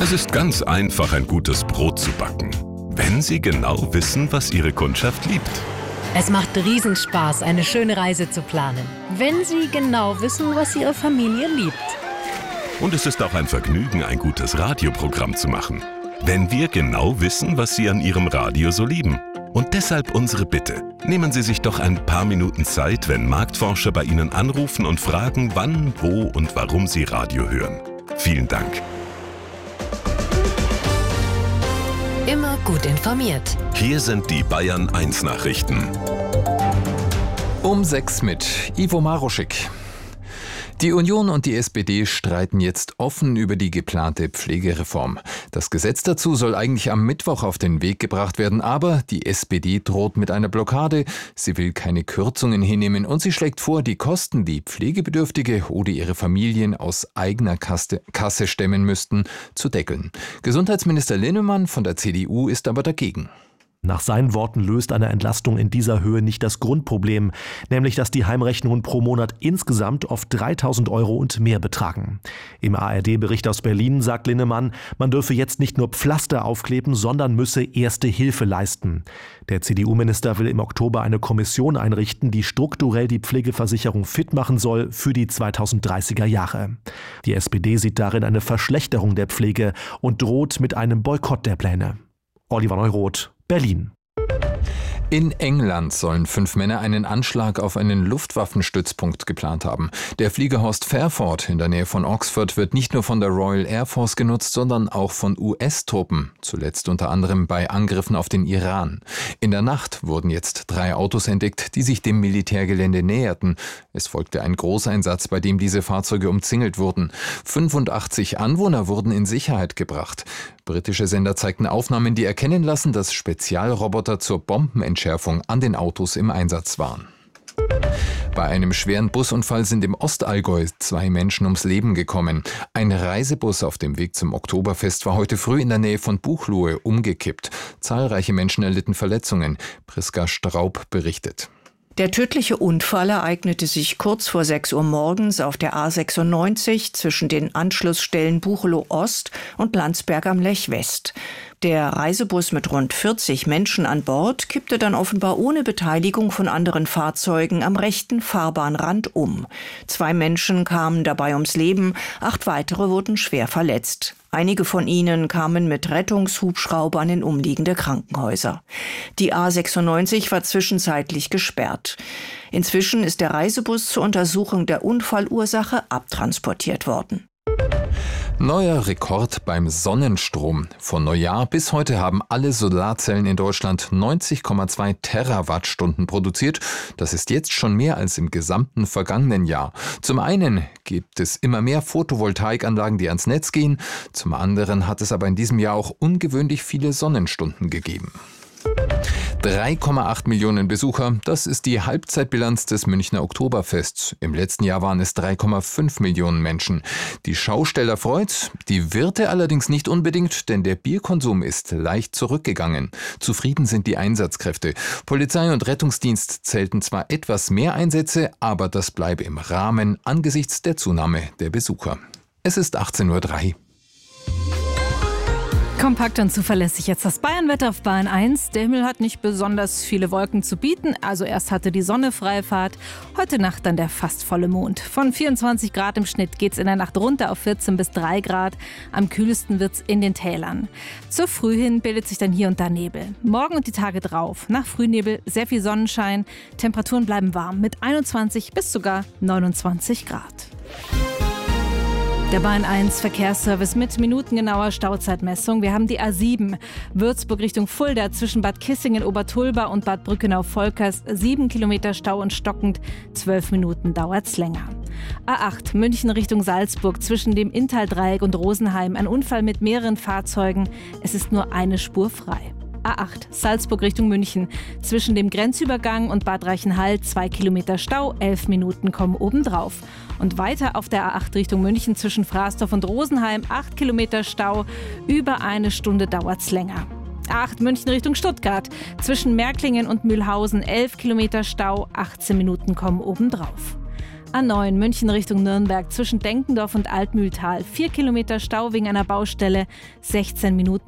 Es ist ganz einfach, ein gutes Brot zu backen, wenn Sie genau wissen, was Ihre Kundschaft liebt. Es macht Riesenspaß, eine schöne Reise zu planen, wenn Sie genau wissen, was Ihre Familie liebt. Und es ist auch ein Vergnügen, ein gutes Radioprogramm zu machen, wenn wir genau wissen, was Sie an Ihrem Radio so lieben. Und deshalb unsere Bitte. Nehmen Sie sich doch ein paar Minuten Zeit, wenn Marktforscher bei Ihnen anrufen und fragen, wann, wo und warum Sie Radio hören. Vielen Dank. Immer gut informiert. Hier sind die Bayern 1 Nachrichten. Um 6 mit Ivo Maroschek. Die Union und die SPD streiten jetzt offen über die geplante Pflegereform. Das Gesetz dazu soll eigentlich am Mittwoch auf den Weg gebracht werden, aber die SPD droht mit einer Blockade. Sie will keine Kürzungen hinnehmen und sie schlägt vor, die Kosten, die Pflegebedürftige oder ihre Familien aus eigener Kasse stemmen müssten, zu deckeln. Gesundheitsminister Linnemann von der CDU ist aber dagegen. Nach seinen Worten löst eine Entlastung in dieser Höhe nicht das Grundproblem, nämlich dass die Heimrechnungen pro Monat insgesamt oft 3.000 € und mehr betragen. Im ARD-Bericht aus Berlin sagt Linnemann, man dürfe jetzt nicht nur Pflaster aufkleben, sondern müsse erste Hilfe leisten. Der CDU-Minister will im Oktober eine Kommission einrichten, die strukturell die Pflegeversicherung fit machen soll für die 2030er Jahre. Die SPD sieht darin eine Verschlechterung der Pflege und droht mit einem Boykott der Pläne. Oliver Neuroth, Berlin. In England sollen 5 Männer einen Anschlag auf einen Luftwaffenstützpunkt geplant haben. Der Fliegerhorst Fairford in der Nähe von Oxford wird nicht nur von der Royal Air Force genutzt, sondern auch von US-Truppen, zuletzt unter anderem bei Angriffen auf den Iran. In der Nacht wurden jetzt 3 Autos entdeckt, die sich dem Militärgelände näherten. Es folgte ein Großeinsatz, bei dem diese Fahrzeuge umzingelt wurden. 85 Anwohner wurden in Sicherheit gebracht. Britische Sender zeigten Aufnahmen, die erkennen lassen, dass Spezialroboter zur Bombenentschärfung an den Autos im Einsatz waren. Bei einem schweren Busunfall sind im Ostallgäu 2 Menschen ums Leben gekommen. Ein Reisebus auf dem Weg zum Oktoberfest war heute früh in der Nähe von Buchloe umgekippt. Zahlreiche Menschen erlitten Verletzungen. Priska Straub berichtet. Der tödliche Unfall ereignete sich kurz vor 6 Uhr morgens auf der A96 zwischen den Anschlussstellen Buchloe Ost und Landsberg am Lech West. Der Reisebus mit rund 40 Menschen an Bord kippte dann offenbar ohne Beteiligung von anderen Fahrzeugen am rechten Fahrbahnrand um. 2 Menschen kamen dabei ums Leben, 8 weitere wurden schwer verletzt. Einige von ihnen kamen mit Rettungshubschraubern in umliegende Krankenhäuser. Die A96 war zwischenzeitlich gesperrt. Inzwischen ist der Reisebus zur Untersuchung der Unfallursache abtransportiert worden. Neuer Rekord beim Sonnenstrom. Von Neujahr bis heute haben alle Solarzellen in Deutschland 90,2 Terawattstunden produziert. Das ist jetzt schon mehr als im gesamten vergangenen Jahr. Zum einen gibt es immer mehr Photovoltaikanlagen, die ans Netz gehen. Zum anderen hat es aber in diesem Jahr auch ungewöhnlich viele Sonnenstunden gegeben. 3,8 Millionen Besucher, das ist die Halbzeitbilanz des Münchner Oktoberfests. Im letzten Jahr waren es 3,5 Millionen Menschen. Die Schausteller freut's, die Wirte allerdings nicht unbedingt, denn der Bierkonsum ist leicht zurückgegangen. Zufrieden sind die Einsatzkräfte. Polizei und Rettungsdienst zählten zwar etwas mehr Einsätze, aber das bleibe im Rahmen angesichts der Zunahme der Besucher. Es ist 18:03 Uhr. Kompakt und zuverlässig jetzt das Bayernwetter auf Bayern 1. Der Himmel hat nicht besonders viele Wolken zu bieten. Also erst hatte die Sonne freie Fahrt, heute Nacht dann der fast volle Mond. Von 24 Grad im Schnitt geht's in der Nacht runter auf 14 bis 3 Grad. Am kühlsten wird's in den Tälern. Zur Früh hin bildet sich dann hier und da Nebel. Morgen und die Tage drauf. Nach Frühnebel sehr viel Sonnenschein. Temperaturen bleiben warm mit 21 bis sogar 29 Grad. Der Bayern 1 Verkehrsservice mit minutengenauer Stauzeitmessung. Wir haben die A7 Würzburg Richtung Fulda zwischen Bad Kissingen, Obertulba und Bad Brückenau-Volkers. 7 Kilometer Stau und stockend, 12 Minuten dauert's länger. A8 München Richtung Salzburg zwischen dem Inntal-Dreieck und Rosenheim. Ein Unfall mit mehreren Fahrzeugen. Es ist nur eine Spur frei. A8 Salzburg Richtung München. Zwischen dem Grenzübergang und Bad Reichenhall 2 Kilometer Stau, 11 Minuten kommen obendrauf. Und weiter auf der A8 Richtung München zwischen Frasdorf und Rosenheim 8 Kilometer Stau, über eine Stunde dauert's länger. A8 München Richtung Stuttgart zwischen Märklingen und Mühlhausen 11 Kilometer Stau, 18 Minuten kommen obendrauf. A9 München Richtung Nürnberg zwischen Denkendorf und Altmühltal. 4 Kilometer Stau wegen einer Baustelle, 16 Minuten